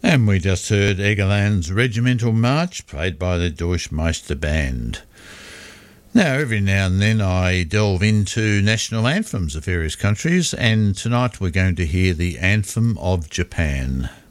And we just heard Egerland's Regimental March, played by the Deutschmeister Band. Now, every now and then I delve into national anthems of various countries, and tonight we're going to hear the Anthem of Japan.